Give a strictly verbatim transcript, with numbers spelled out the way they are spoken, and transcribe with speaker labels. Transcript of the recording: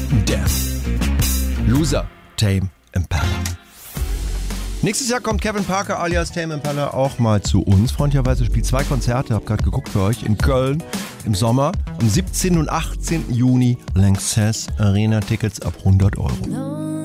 Speaker 1: Death. Loser, Tame Impala. Nächstes Jahr kommt Kevin Parker alias Tame Impala auch mal zu uns. Freundlicherweise spielt zwei Konzerte, hab gerade geguckt für euch, in Köln im Sommer. Am siebzehnten und achtzehnten Juni Lanxess Arena, Tickets ab hundert Euro.